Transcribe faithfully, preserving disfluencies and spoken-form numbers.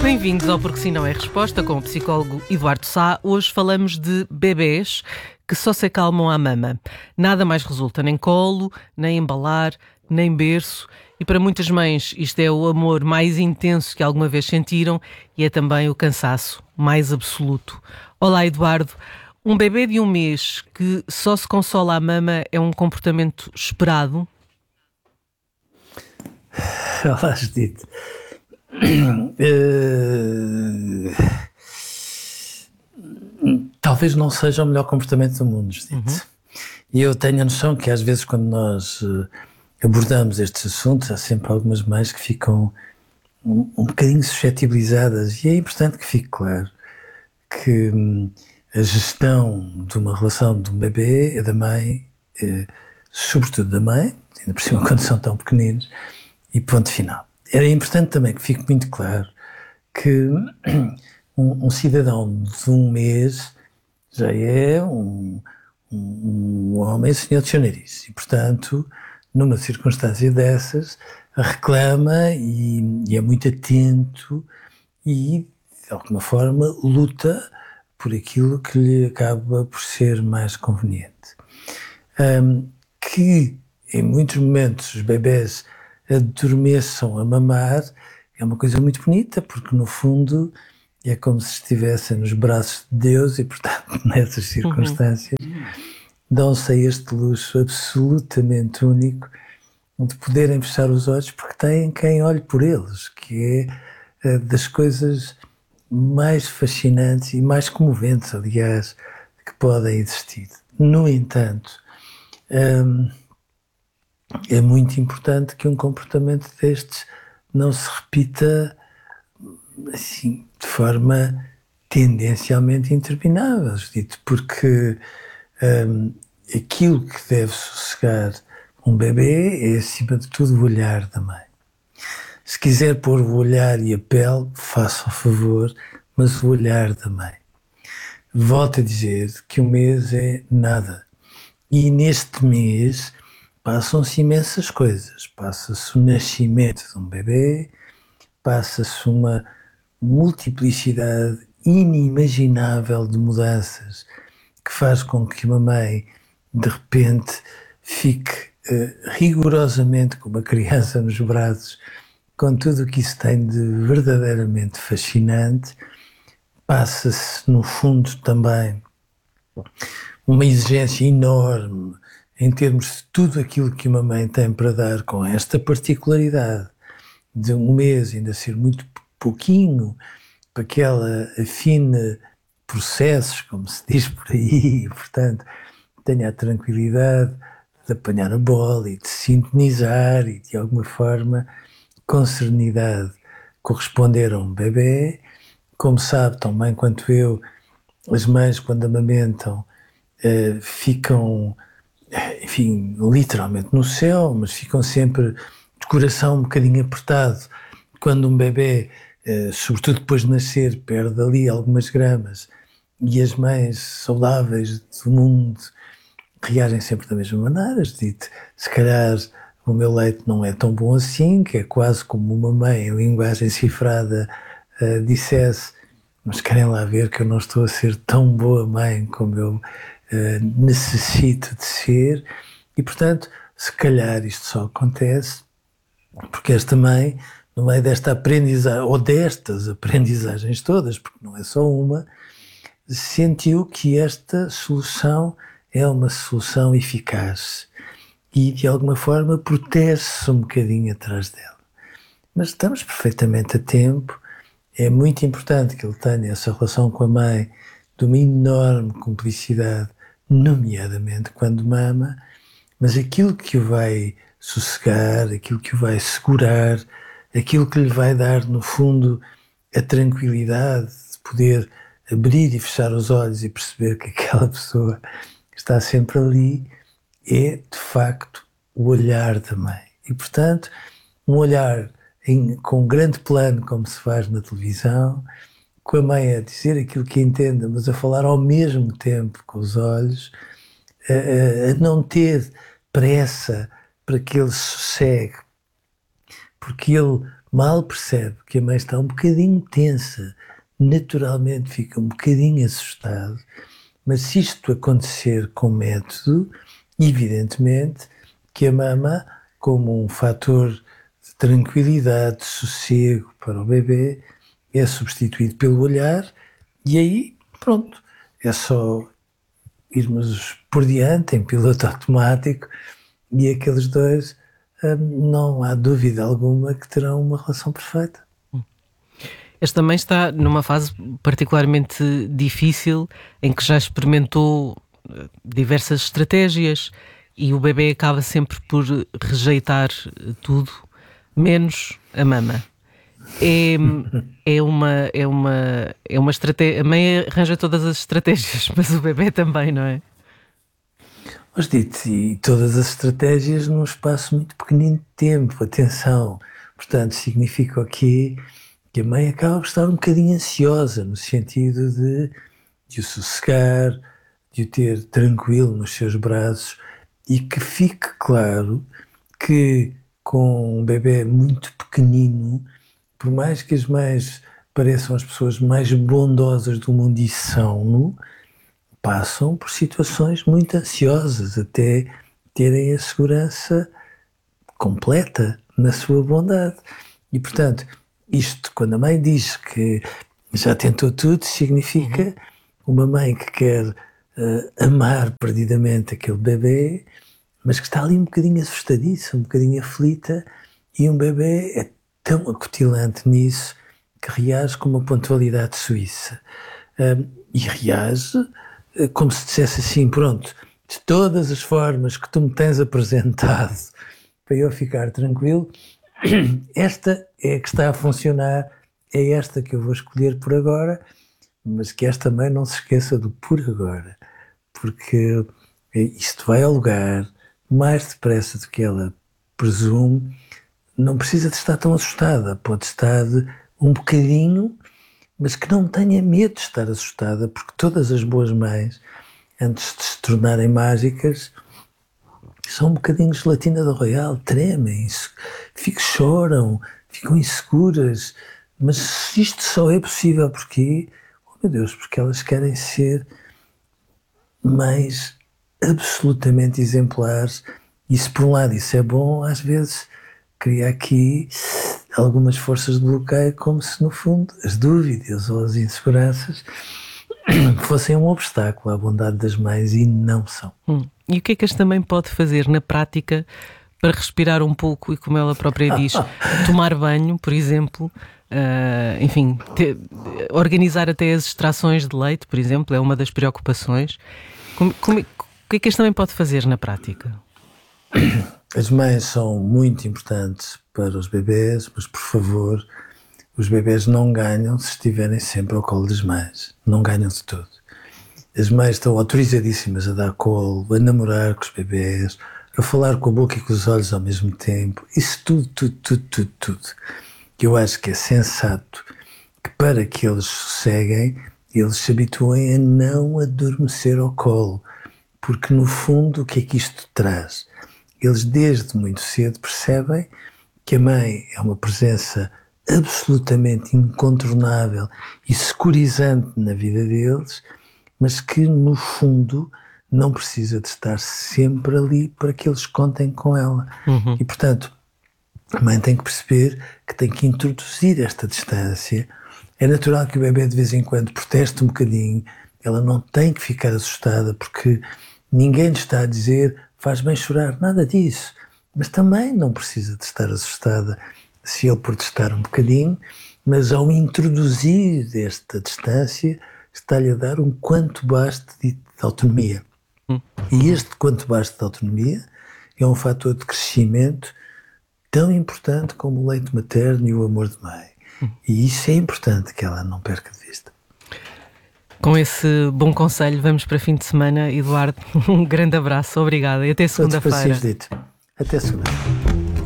Bem-vindos ao Porque Sim Não É Resposta, com o psicólogo Eduardo Sá. Hoje falamos de bebés que só se acalmam à mama. Nada mais resulta, nem colo, nem embalar, nem berço. E para muitas mães isto é o amor mais intenso que alguma vez sentiram e é também o cansaço mais absoluto. Olá, Eduardo. Um bebê de um mês que só se consola à mama é um comportamento esperado? Olá, Judite. Uh, talvez não seja o melhor comportamento do mundo, Judite. Uhum. E eu tenho a noção que às vezes quando nós uh, abordamos estes assuntos, há sempre algumas mães que ficam um, um bocadinho suscetibilizadas, e é importante que fique claro que um, a gestão de uma relação de um bebê é da mãe, uh, sobretudo da mãe, ainda por cima quando são tão pequeninos, e ponto final. Era importante também que fique muito claro que um, um cidadão de um mês já é um, um, um homem senhor de chouriço e, portanto, numa circunstância dessas, reclama e, e é muito atento e, de alguma forma, luta por aquilo que lhe acaba por ser mais conveniente. Um, que, em muitos momentos, os bebés adormeçam a mamar, é uma coisa muito bonita, porque no fundo é como se estivessem nos braços de Deus e, portanto, nessas circunstâncias, uhum. dão-se a este luxo absolutamente único de poderem fechar os olhos porque têm quem olhe por eles, que é uh, das coisas mais fascinantes e mais comoventes, aliás, que podem existir. No entanto, um, é muito importante que um comportamento destes não se repita assim, de forma tendencialmente interminável, dito, porque um, aquilo que deve sossegar um bebê é, acima de tudo, o olhar da mãe. Se quiser pôr o olhar e a pele, faça o favor, mas o olhar da mãe. Volto a dizer que um mês é nada. E neste mês passam-se imensas coisas. Passa-se o nascimento de um bebê, passa-se uma multiplicidade inimaginável de mudanças que faz com que uma mãe, de repente, fique uh, rigorosamente com uma criança nos braços, com tudo o que isso tem de verdadeiramente fascinante. Passa-se, no fundo, também uma exigência enorme em termos de tudo aquilo que uma mãe tem para dar, com esta particularidade de um mês ainda ser muito pouquinho, para que ela afine processos, como se diz por aí, e, portanto, tenha a tranquilidade de apanhar a bola e de sintonizar e, de alguma forma, com serenidade, corresponder a um bebê. Como sabe, tão bem quanto eu, as mães, quando amamentam, uh, ficam, enfim, literalmente no céu, mas ficam sempre de coração um bocadinho apertado. Quando um bebê, uh, sobretudo depois de nascer, perde ali algumas gramas, e as mães saudáveis do mundo reagem sempre da mesma maneira. Dito, se calhar o meu leite não é tão bom assim, que é quase como uma mãe em linguagem cifrada uh, dissesse, mas querem lá ver que eu não estou a ser tão boa mãe como eu uh, necessito de ser. E, portanto, se calhar isto só acontece porque esta mãe, no meio desta aprendizagem, ou destas aprendizagens todas, porque não é só uma, sentiu que esta solução é uma solução eficaz e, de alguma forma, protege-se um bocadinho atrás dela. Mas estamos perfeitamente a tempo. É muito importante que ele tenha essa relação com a mãe de uma enorme cumplicidade, nomeadamente quando mama, mas aquilo que o vai sossegar, aquilo que o vai segurar, aquilo que lhe vai dar, no fundo, a tranquilidade de poder abrir e fechar os olhos e perceber que aquela pessoa está sempre ali, é, de facto, o olhar da mãe. E, portanto, um olhar em, com um grande plano, como se faz na televisão, com a mãe a dizer aquilo que entenda, mas a falar ao mesmo tempo com os olhos, a, a não ter pressa para que ele sossegue, porque ele mal percebe que a mãe está um bocadinho tensa, naturalmente fica um bocadinho assustado, mas se isto acontecer com método, evidentemente que a mama, como um fator de tranquilidade, de sossego para o bebê, é substituído pelo olhar e aí, pronto, é só irmos por diante em piloto automático e aqueles dois, hum, não há dúvida alguma que terão uma relação perfeita. Este também está numa fase particularmente difícil, em que já experimentou diversas estratégias e o bebê acaba sempre por rejeitar tudo, menos a mama. É, é uma, é uma, é uma estratégia. A mãe arranja todas as estratégias, mas o bebê também, não é? Mas dito, e todas as estratégias num espaço muito pequenino de tempo, atenção. Portanto, significa aqui que a mãe acaba por estar um bocadinho ansiosa, no sentido de, de o sossegar, de o ter tranquilo nos seus braços, e que fique claro que com um bebê muito pequenino, por mais que as mães pareçam as pessoas mais bondosas do mundo e são, passam por situações muito ansiosas até terem a segurança completa na sua bondade. E, portanto, isto, quando a mãe diz que já tentou tudo, significa uma mãe que quer uh, amar perdidamente aquele bebê, mas que está ali um bocadinho assustadiça, um bocadinho aflita, e um bebê é tão acutilante nisso que reage com uma pontualidade suíça. Um, e reage uh, como se dissesse assim, pronto, de todas as formas que tu me tens apresentado para eu ficar tranquilo, esta é a que está a funcionar, é esta que eu vou escolher por agora, mas que esta mãe não se esqueça do por agora, porque isto vai ao lugar mais depressa do que ela presume. Não precisa de estar tão assustada, pode estar um bocadinho, mas que não tenha medo de estar assustada, porque todas as boas mães, antes de se tornarem mágicas, são um bocadinho gelatina do Royal, tremem, ficam, choram, ficam inseguras, mas isto só é possível porque, oh meu Deus, porque elas querem ser mães absolutamente exemplares, e se por um lado isso é bom, às vezes cria aqui algumas forças de bloqueio, como se no fundo as dúvidas ou as inseguranças fossem um obstáculo à bondade das mães, e não são. Hum. E o que é que esta mãe pode fazer na prática para respirar um pouco e, como ela própria diz, tomar banho, por exemplo, uh, enfim, ter, organizar até as extrações de leite, por exemplo, é uma das preocupações. Como, como, o que é que esta mãe pode fazer na prática? As mães são muito importantes para os bebés, mas, por favor, os bebés não ganham se estiverem sempre ao colo das mães. Não ganham de todo. As mães estão autorizadíssimas a dar colo, a namorar com os bebés, a falar com a boca e com os olhos ao mesmo tempo. Isso tudo, tudo, tudo, tudo, tudo. Eu acho que é sensato que, para que eles sosseguem, eles se habituem a não adormecer ao colo. Porque, no fundo, o que é que isto traz? Eles, desde muito cedo, percebem que a mãe é uma presença absolutamente incontornável e securizante na vida deles, mas que, no fundo, não precisa de estar sempre ali para que eles contem com ela. Uhum. E, portanto, a mãe tem que perceber que tem que introduzir esta distância. É natural que o bebê, de vez em quando, proteste um bocadinho. Ela não tem que ficar assustada, porque ninguém lhe está a dizer faz bem chorar, nada disso. Mas também não precisa de estar assustada se ele protestar um bocadinho, mas ao introduzir esta distância, está-lhe a dar um quanto baste de autonomia. Hum. E este quanto baste de autonomia é um fator de crescimento tão importante como o leite materno e o amor de mãe. Hum. E isso é importante que ela não perca de vista. Com esse bom conselho, vamos para fim de semana. Eduardo, um grande abraço, obrigada e até segunda-feira. Até segunda.